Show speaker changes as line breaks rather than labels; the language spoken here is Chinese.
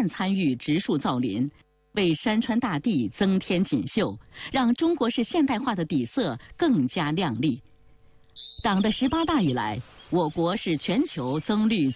面参与植树造林，为山川大地增添锦绣，让中国式现代化的底色更加亮丽。党的18大以来，我国是全球增绿